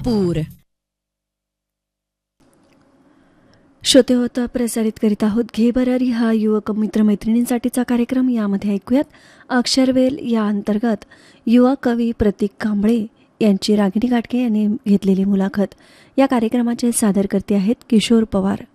कोल्हापूर. श्रोते होता प्रसारित करीत आहोत घे बरारी हा युवक मित्रमैत्रिणींसाठीचा कार्यक्रम. यामध्ये ऐकूयात अक्षरवेल या अंतर्गत युवा कवी प्रतीक कांबळे यांची रागिनी घाटगे यांनी घेतलेली मुलाखत. या कार्यक्रमाचे सादर करते आहेत किशोर पवार.